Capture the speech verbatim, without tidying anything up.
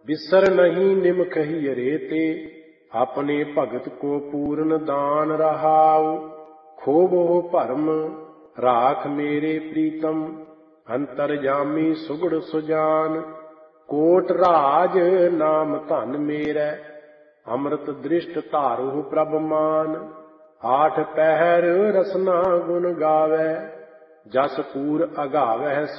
बिसर नहीं निम कही रेते, अपने भगत को पूर्ण दान रहाउ। खोबो भरम राख मेरे प्रीतम, अंतरजामी सुगड़ सुजान। कोट राज नाम धन मेरै, अमृत दृष्ट धारु प्रभ मान। आठ पहर रसना गुण गावै, जस पूर अगावै